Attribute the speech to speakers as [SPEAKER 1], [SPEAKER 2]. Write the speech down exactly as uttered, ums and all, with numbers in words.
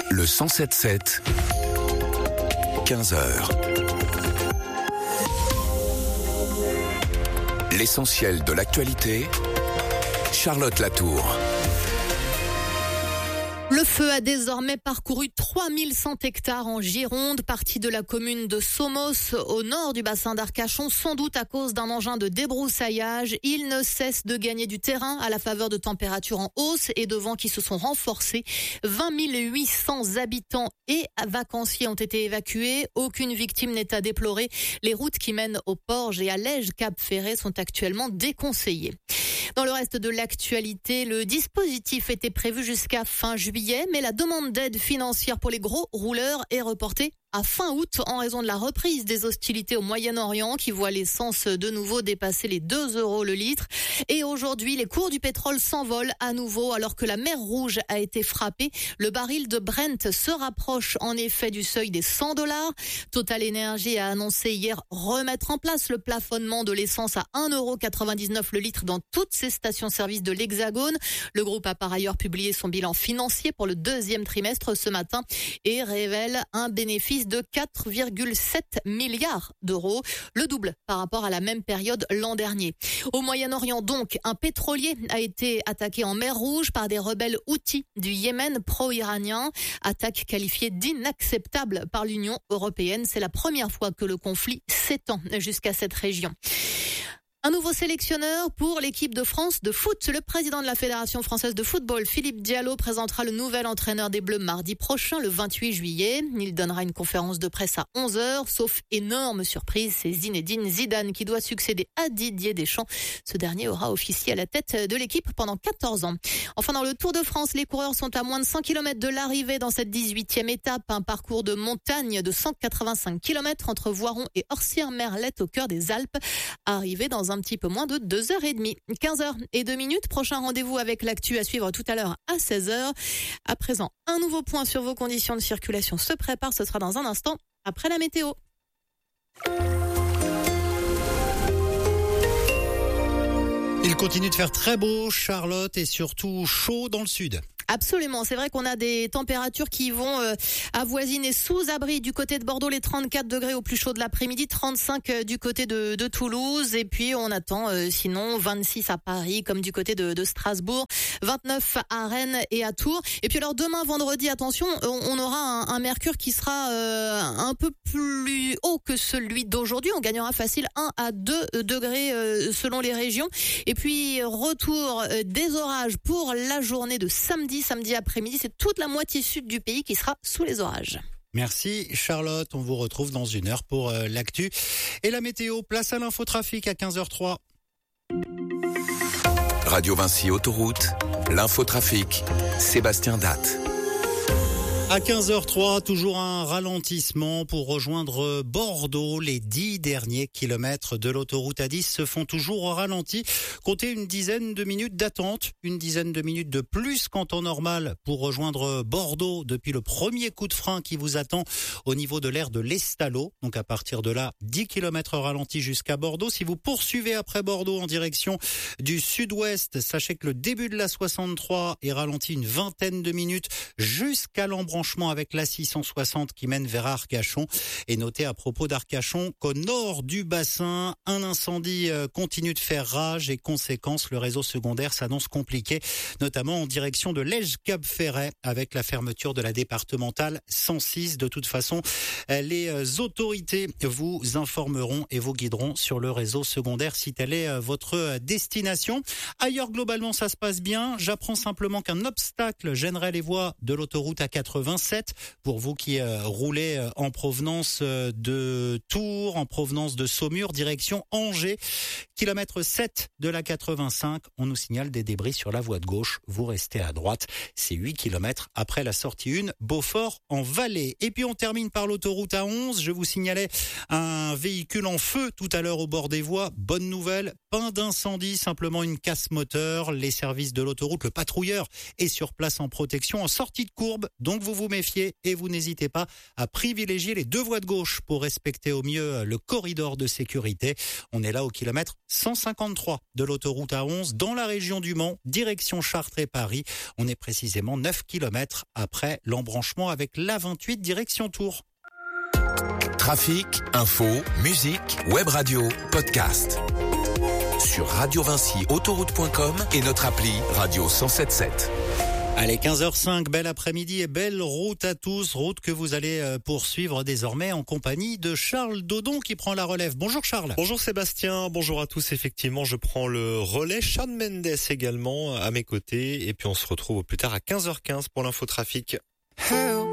[SPEAKER 1] Le cent sept sept, quinze heures. L'essentiel de l'actualité, Charlotte Latour.
[SPEAKER 2] Le feu a désormais parcouru trois mille cent hectares en Gironde, partie de la commune de Somos, au nord du bassin d'Arcachon, sans doute à cause d'un engin de débroussaillage. Il ne cesse de gagner du terrain à la faveur de températures en hausse et de vents qui se sont renforcés. vingt mille huit cents habitants et vacanciers ont été évacués. Aucune victime n'est à déplorer. Les routes qui mènent au Porge et à Lège-Cap-Ferret sont actuellement déconseillées. Dans le reste de l'actualité, le dispositif était prévu jusqu'à fin juillet, mais la demande d'aide financière pour les gros rouleurs est reportée à fin août en raison de la reprise des hostilités au Moyen-Orient qui voit l'essence de nouveau dépasser les deux euros le litre. Et aujourd'hui, les cours du pétrole s'envolent à nouveau alors que la mer Rouge a été frappée. Le baril de Brent se rapproche en effet du seuil des cent dollars. Total Energy a annoncé hier remettre en place le plafonnement de l'essence à un euro quatre-vingt-dix-neuf le litre dans toutes ses stations-service de l'Hexagone. Le groupe a par ailleurs publié son bilan financier pour le deuxième trimestre ce matin et révèle un bénéfice de quatre virgule sept milliards d'euros, le double par rapport à la même période l'an dernier. Au Moyen-Orient donc, un pétrolier a été attaqué en mer Rouge par des rebelles houthis du Yémen pro-iranien, attaque qualifiée d'inacceptable par l'Union européenne. C'est la première fois que le conflit s'étend jusqu'à cette région. Un nouveau sélectionneur pour l'équipe de France de foot. Le président de la Fédération française de football, Philippe Diallo, présentera le nouvel entraîneur des Bleus mardi prochain, le vingt-huit juillet. Il donnera une conférence de presse à onze heures. Sauf énorme surprise, c'est Zinedine Zidane qui doit succéder à Didier Deschamps. Ce dernier aura officié à la tête de l'équipe pendant quatorze ans. Enfin, dans le Tour de France, les coureurs sont à moins de cent kilomètres de l'arrivée dans cette dix-huitième étape. Un parcours de montagne de cent quatre-vingt-cinq kilomètres entre Voiron et Orsières-Merlette au cœur des Alpes. Arrivé dans un petit peu moins de deux heures trente. quinze heures et deux minutes. Prochain rendez-vous avec l'actu à suivre tout à l'heure à seize heures. À présent, un nouveau point sur vos conditions de circulation se prépare. Ce sera dans un instant après la météo.
[SPEAKER 3] Il continue de faire très beau, Charlotte, et surtout chaud dans le sud.
[SPEAKER 2] Absolument, c'est vrai qu'on a des températures qui vont euh, avoisiner sous abri du côté de Bordeaux les trente-quatre degrés au plus chaud de l'après-midi, trente-cinq euh, du côté de, de Toulouse et puis on attend euh, sinon vingt-six à Paris comme du côté de, de Strasbourg, vingt-neuf à Rennes et à Tours. Et puis alors demain vendredi, attention, on, on aura un, un mercure qui sera euh, un peu plus haut que celui d'aujourd'hui. On gagnera facile un à deux degrés euh, selon les régions. Et puis retour euh, des orages pour la journée de samedi. Samedi après-midi, c'est toute la moitié sud du pays qui sera sous les orages.
[SPEAKER 3] Merci Charlotte, on vous retrouve dans une heure pour euh, l'actu. Et la météo, place à l'infotrafic à quinze heures trois.
[SPEAKER 1] Radio Vinci Autoroute, l'infotrafic, Sébastien Datte.
[SPEAKER 3] À quinze heures trois, toujours un ralentissement pour rejoindre Bordeaux. Les dix derniers kilomètres de l'autoroute A dix se font toujours au ralenti. Comptez une dizaine de minutes d'attente, une dizaine de minutes de plus qu'en temps normal pour rejoindre Bordeaux depuis le premier coup de frein qui vous attend au niveau de l'aire de l'Estalo. Donc à partir de là, dix kilomètres ralenti jusqu'à Bordeaux. Si vous poursuivez après Bordeaux en direction du sud-ouest, sachez que le début de la soixante-trois est ralenti une vingtaine de minutes jusqu'à l'embranchement avec la six cent soixante qui mène vers Arcachon. Et notez à propos d'Arcachon qu'au nord du bassin, un incendie continue de faire rage et conséquence, le réseau secondaire s'annonce compliqué, notamment en direction de Lège-Cap-Ferret avec la fermeture de la départementale cent six. De toute façon, les autorités vous informeront et vous guideront sur le réseau secondaire si telle est votre destination. Ailleurs, globalement, ça se passe bien. J'apprends simplement qu'un obstacle gênerait les voies de l'autoroute A quatre-vingt-sept pour vous qui euh, roulez euh, en provenance euh, de Tours, en provenance de Saumur, direction Angers. Kilomètre sept de la quatre-vingt-cinq, on nous signale des débris sur la voie de gauche. Vous restez à droite, c'est huit kilomètres après la sortie un, Beaufort en Valais. Et puis on termine par l'autoroute A onze. Je vous signalais un véhicule en feu tout à l'heure au bord des voies. Bonne nouvelle, pas d'incendie, simplement une casse moteur. Les services de l'autoroute, le patrouilleur est sur place en protection, en sortie de courbe. Donc vous vous méfier et vous n'hésitez pas à privilégier les deux voies de gauche pour respecter au mieux le corridor de sécurité. On est là au kilomètre cent cinquante-trois de l'autoroute A onze dans la région du Mans, direction Chartres et Paris. On est précisément neuf kilomètres après l'embranchement avec l'A vingt-huit direction Tours.
[SPEAKER 1] Trafic, info, musique, web radio, podcast. Sur radio vinci autoroute point com et notre appli Radio cent sept sept.
[SPEAKER 3] Allez, quinze heures cinq, bel après-midi et belle route à tous. Route que vous allez poursuivre désormais en compagnie de Charles Dodon qui prend la relève. Bonjour Charles.
[SPEAKER 4] Bonjour Sébastien, bonjour à tous. Effectivement, je prends le relais. Shawn Mendes également à mes côtés. Et puis on se retrouve plus tard à quinze heures quinze pour l'infotrafic.